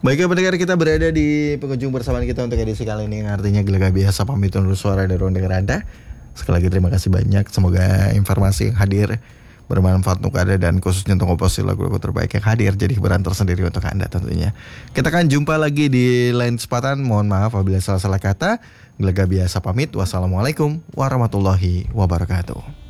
Baiklah pendengar, kita berada di penghujung persamaan kita untuk edisi kali ini, yang artinya Gelaga Biasa pamit undur suara dari ruang dengar Anda. Sekali lagi terima kasih banyak. Semoga informasi yang hadir bermanfaat untuk Anda dan khususnya untuk komposisi lagu-lagu terbaik yang hadir jadi hiburan tersendiri untuk Anda tentunya. Kita akan jumpa lagi di lain kesempatan. Mohon maaf apabila salah-salah kata. Gelaga Biasa pamit. Wassalamualaikum warahmatullahi wabarakatuh.